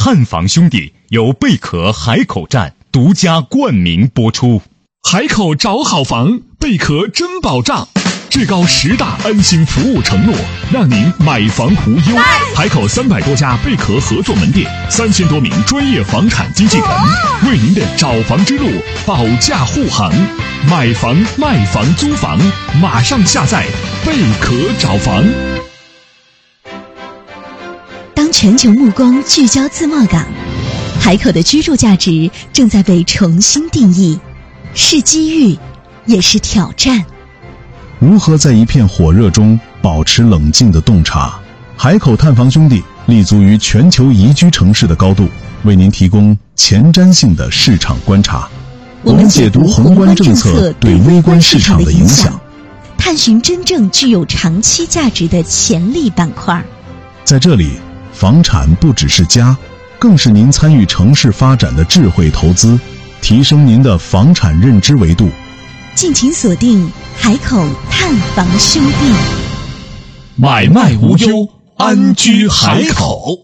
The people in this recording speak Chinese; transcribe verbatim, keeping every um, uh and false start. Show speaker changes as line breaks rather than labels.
探房兄弟由贝壳海口站独家冠名播出。
海口找好房，贝壳真保障，至高十大安心服务承诺，让您买房无忧。海口三百多家贝壳合作门店，三千多名专业房产经纪人，为您的找房之路保驾护航。买房、卖房、租房，马上下载贝壳找房。
当全球目光聚焦自贸港，海口的居住价值正在被重新定义，是机遇，也是挑战。
如何在一片火热中保持冷静的洞察？海口探房兄弟立足于全球宜居城市的高度，为您提供前瞻性的市场观察。我们解读宏观政策对微观市场的影响，
探寻真正具有长期价值的潜力板块。
在这里，房产不只是家，更是您参与城市发展的智慧投资，提升您的房产认知维度。
敬请锁定海口探房兄弟，
买卖无忧，安居海口。